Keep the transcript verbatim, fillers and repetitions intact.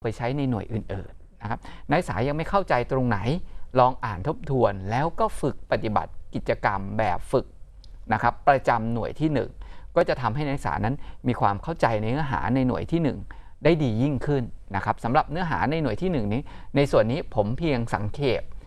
ไปใช้ในหน่วยอื่นๆนะครับนักศึกษายังไม่เข้าใจตรงไหนลองอ่านทบทวนแล้วก็ฝึกปฏิบัติกิจกรรมแบบฝึกนะครับประจำหน่วยที่หนึ่งก็จะทำให้นักศึกษานั้นมีความเข้าใจในเนื้อหาในหน่วยที่หนึ่งได้ดียิ่งขึ้นนะครับสำหรับเนื้อหาในหน่วยที่หนึ่งนี้ในส่วนนี้ผมเพียงสังเขป